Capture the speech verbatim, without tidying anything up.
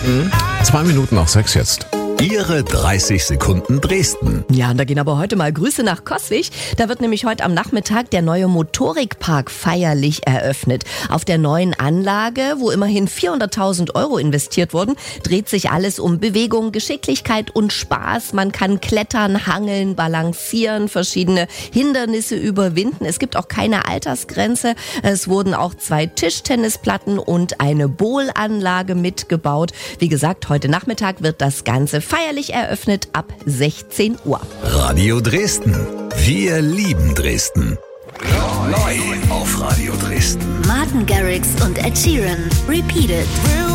Zwei Minuten nach sechs jetzt. Ihre dreißig Sekunden Dresden. Ja, und da gehen aber heute mal Grüße nach Coswig. Da wird nämlich heute am Nachmittag der neue Motorikpark feierlich eröffnet. Auf der neuen Anlage, wo immerhin vierhunderttausend Euro investiert wurden, dreht sich alles um Bewegung, Geschicklichkeit und Spaß. Man kann klettern, hangeln, balancieren, verschiedene Hindernisse überwinden. Es gibt auch keine Altersgrenze. Es wurden auch zwei Tischtennisplatten und eine Bowlanlage mitgebaut. Wie gesagt, heute Nachmittag wird das Ganze feierlich eröffnet ab sechzehn Uhr. Radio Dresden. Wir lieben Dresden. Neu auf Radio Dresden. Martin Garrix und Ed Sheeran. Repeated.